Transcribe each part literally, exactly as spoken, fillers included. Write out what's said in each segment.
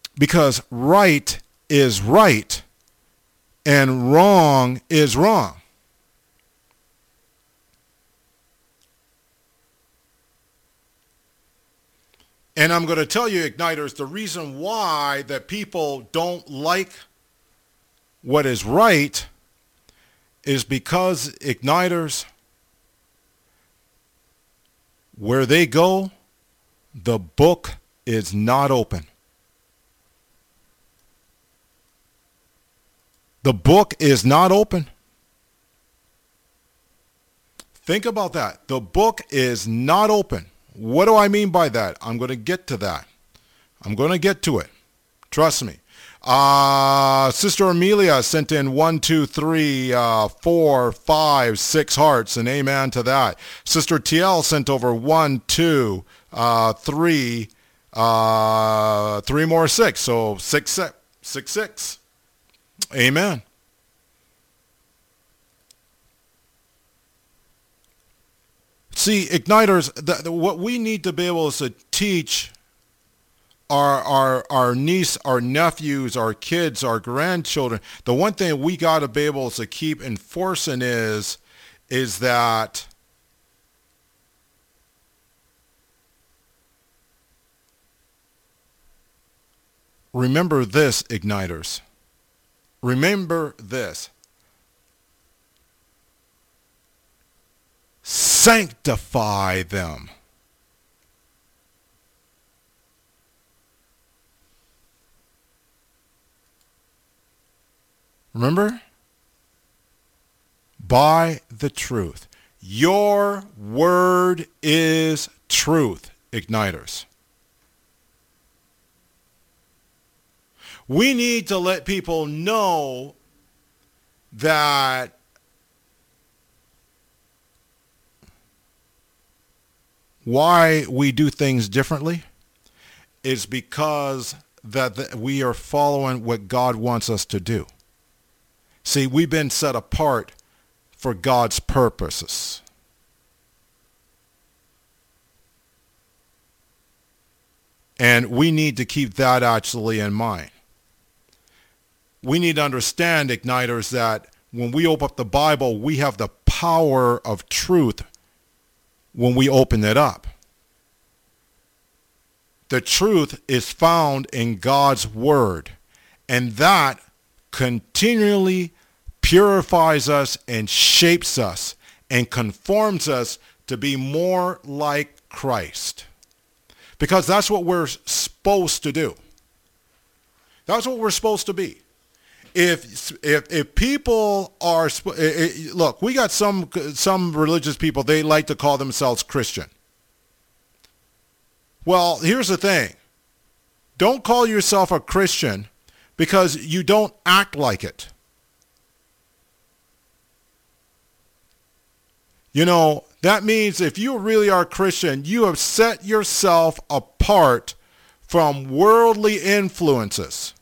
Because right is right and wrong is wrong. And I'm going to tell you, Igniters, the reason why that people don't like what is right is because, Igniters, where they go, the book is not open. The book is not open. Think about that. The book is not open. What do I mean by that? I'm going to get to that. I'm going to get to it. Trust me. Uh, Sister Amelia sent in one, two, three, uh, four, five, six hearts, and amen to that. Sister T L sent over one, two, uh, three, uh, three more six. So six, six, six, six. Amen. See, Igniters, the, the, what we need to be able is to teach our, our, our niece, our nephews, our kids, our grandchildren. The one thing we got to be able to keep enforcing is, is that remember this, Igniters. Remember this. Sanctify them. Remember? By the truth. Your word is truth, Igniters. We need to let people know that why we do things differently is because that the, we are following what God wants us to do. See, we've been set apart for God's purposes. And we need to keep that actually in mind. We need to understand, Igniters, that when we open up the Bible, we have the power of truth when we open it up. The truth is found in God's word, and that continually purifies us and shapes us and conforms us to be more like Christ. Because that's what we're supposed to do. That's what we're supposed to be. If if if people are, look, we got some some religious people, they like to call themselves Christian. Well, here's the thing. Don't call yourself a Christian because you don't act like it. You know, that means if you really are Christian, you have set yourself apart from worldly influences.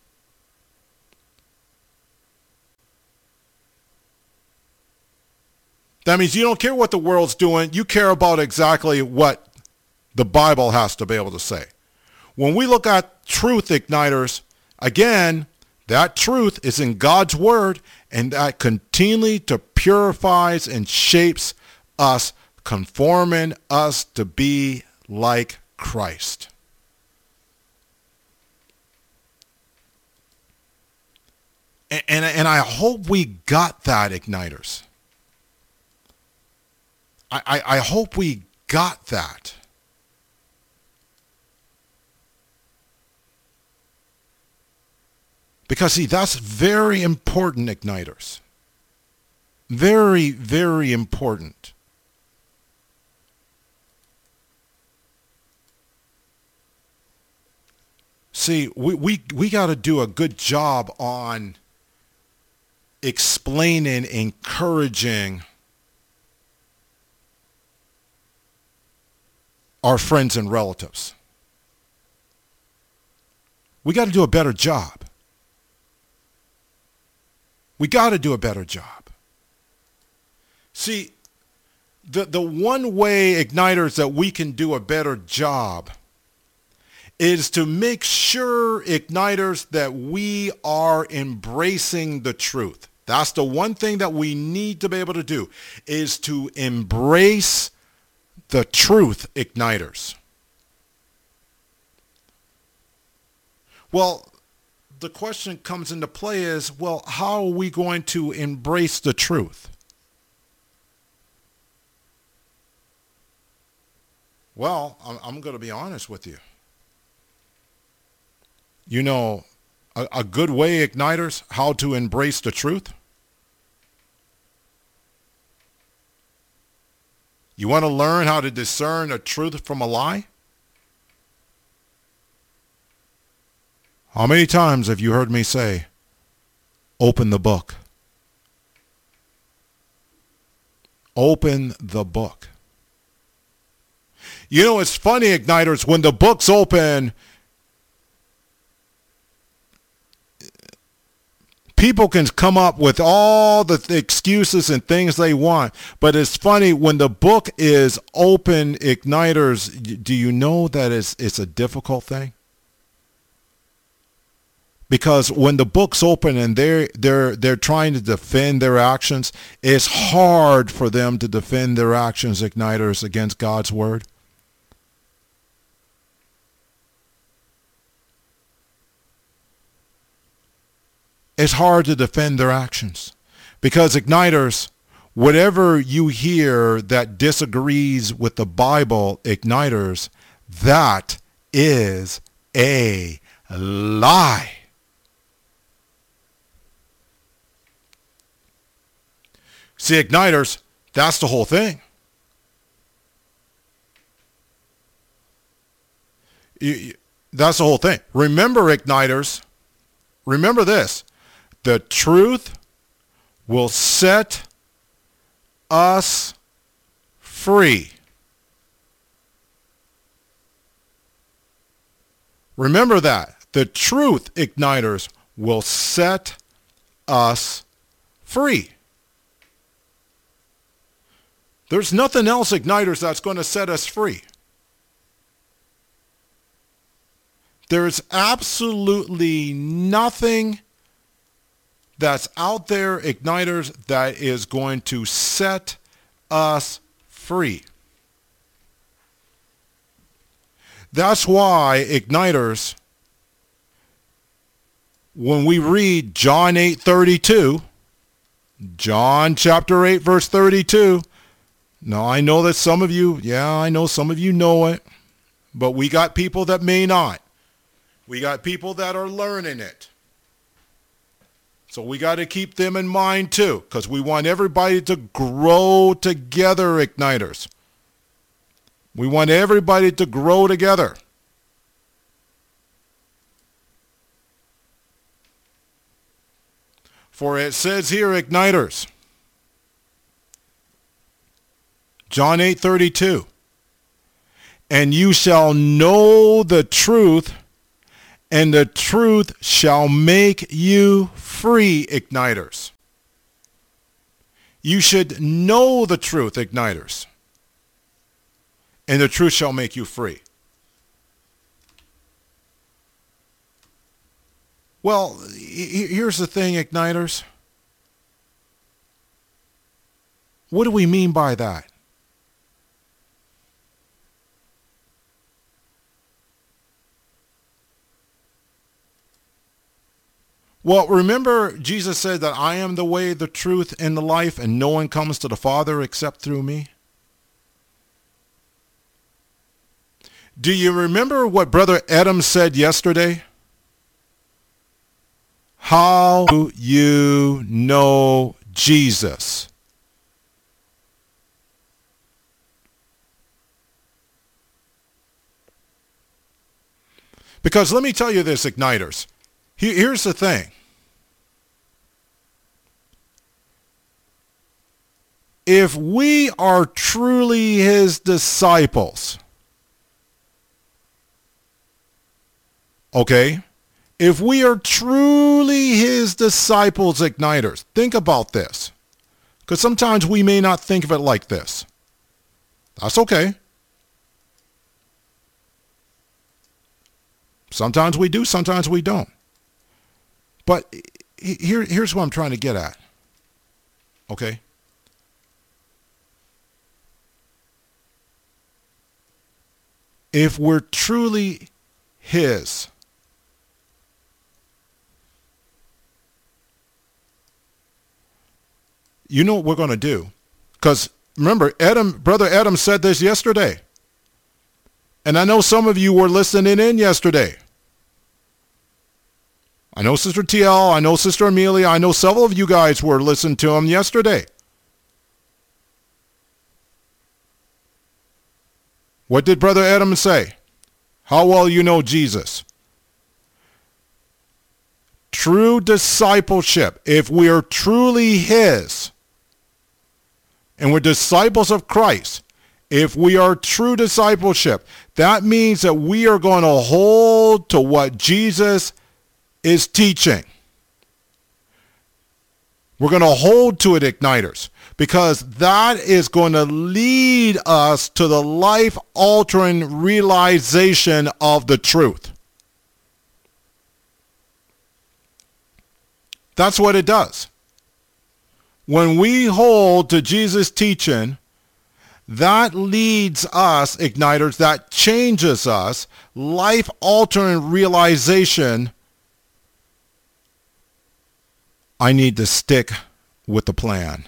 That means you don't care what the world's doing. You care about exactly what the Bible has to be able to say. When we look at truth, Igniters, again, that truth is in God's word, and that continually to purifies and shapes us, conforming us to be like Christ. And, and, and I hope we got that, Igniters. I, I, I hope we got that. Because, see, that's very important, Igniters. Very, very important. See, we, we, we got to do a good job on explaining, encouraging our friends and relatives. We got to do a better job. We got to do a better job. See, the, the one way, Igniters, that we can do a better job is to make sure, igniters, that we are embracing the truth. That's the one thing that we need to be able to do, is to embrace the truth, igniters. Well, the question comes into play is, well, how are we going to embrace the truth? Well, I'm, I'm going to be honest with you. You know, a, a good way, igniters, how to embrace the truth? You want to learn how to discern a truth from a lie? How many times have you heard me say, open the book? Open the book. You know, it's funny, igniters, when the book's open, people can come up with all the th- excuses and things they want. But it's funny, when the book is open, igniters, do you know that it's, it's a difficult thing? Because when the book's open and they're, they're, they're trying to defend their actions, it's hard for them to defend their actions, igniters, against God's word. It's hard to defend their actions. Because, igniters, whatever you hear that disagrees with the Bible, igniters, that is a lie. See, igniters, that's the whole thing. You, you, that's the whole thing. Remember, igniters, remember this. The truth will set us free. Remember that. The truth, igniters, will set us free. There's nothing else, igniters, that's going to set us free. There's absolutely nothing that's out there, igniters, that is going to set us free. That's why, igniters, when we read John eight thirty-two, John chapter eight verse thirty-two, now I know that some of you, yeah, I know some of you know it, but we got people that may not. We got people that are learning it. So we got to keep them in mind too, because we want everybody to grow together, igniters. We want everybody to grow together. For it says here, igniters, John eight thirty-two, and you shall know the truth, and the truth shall make you free, igniters. You should know the truth, igniters, and the truth shall make you free. Well, here's the thing, igniters. What do we mean by that? Well, remember Jesus said that I am the way, the truth, and the life, and no one comes to the Father except through me? Do you remember what Brother Adam said yesterday? How do you know Jesus? Because let me tell you this, igniters. Here's the thing. If we are truly his disciples, okay, if we are truly his disciples, igniters, think about this. Because sometimes we may not think of it like this. That's okay. Sometimes we do, sometimes we don't. But here, here's what I'm trying to get at. Okay? If we're truly his, you know what we're going to do? Because remember, Adam, Brother Adam said this yesterday. And I know some of you were listening in yesterday. I know Sister T L, I know Sister Amelia, I know several of you guys were listening to him yesterday. What did Brother Adam say? How well you know Jesus? True discipleship, if we are truly his, and we're disciples of Christ, if we are true discipleship, that means that we are going to hold to what Jesus is teaching. We're going to hold to it, Igniters, because that is going to lead us to the life-altering realization of the truth. That's what it does. When we hold to Jesus' teaching, that leads us, Igniters, that changes us, life-altering realization. I need to stick with the plan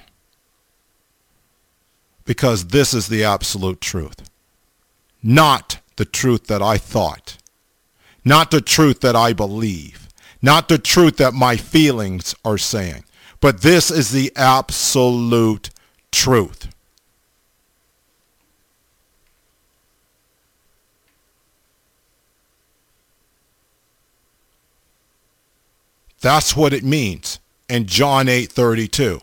because this is the absolute truth, not the truth that I thought, not the truth that I believe, not the truth that my feelings are saying, but this is the absolute truth. That's what it means in John eight thirty-two.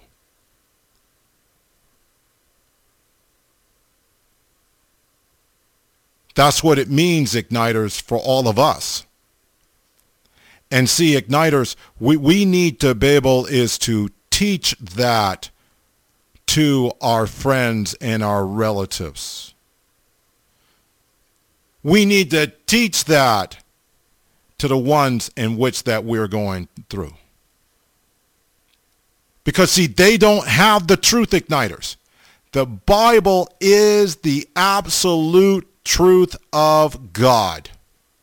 That's what it means, Igniters, for all of us. And see, Igniters, we, we need to be able is to teach that to our friends and our relatives. We need to teach that to the ones in which that we're going through. Because, see, they don't have the truth, Igniters. The Bible is the absolute truth of God.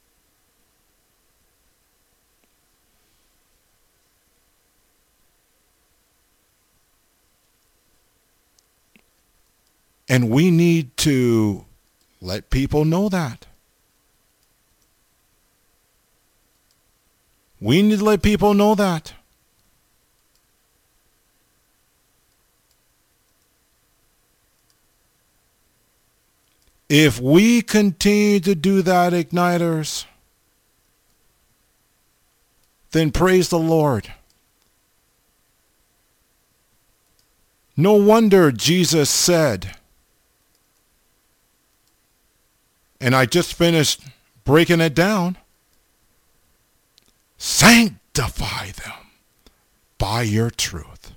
And we need to let people know that. We need to let people know that. If we continue to do that, Igniters, then praise the Lord. No wonder Jesus said, and I just finished breaking it down, sanctify them by your truth.